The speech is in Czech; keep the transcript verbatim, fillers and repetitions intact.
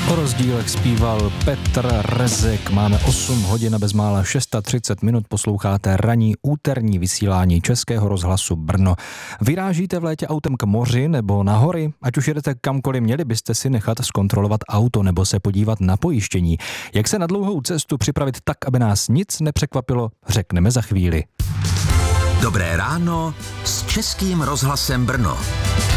O rozdílech zpíval Petr Rezek. Máme osm hodin a bezmála třicet šest minut, posloucháte ranní úterní vysílání Českého rozhlasu Brno. Vyrážíte v létě autem k moři nebo na hory? Ať už jedete kamkoliv, měli byste si nechat zkontrolovat auto nebo se podívat na pojištění. Jak se na dlouhou cestu připravit tak, aby nás nic nepřekvapilo, řekneme za chvíli. Dobré ráno s Českým rozhlasem Brno.